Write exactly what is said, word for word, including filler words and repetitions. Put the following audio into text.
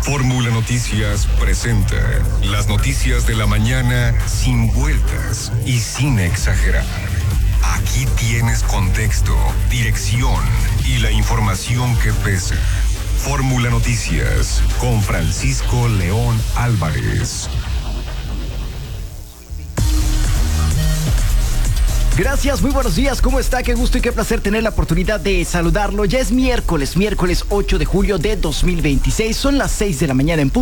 Fórmula Noticias presenta las noticias de la mañana sin vueltas y sin exagerar. Aquí tienes contexto, dirección y la información que pesa. Fórmula Noticias con Francisco León Álvarez. Gracias, muy buenos días, ¿cómo está? Qué gusto y qué placer tener la oportunidad de saludarlo. Ya es miércoles, miércoles ocho de julio de dos mil veintiséis, son las seis de la mañana en punto.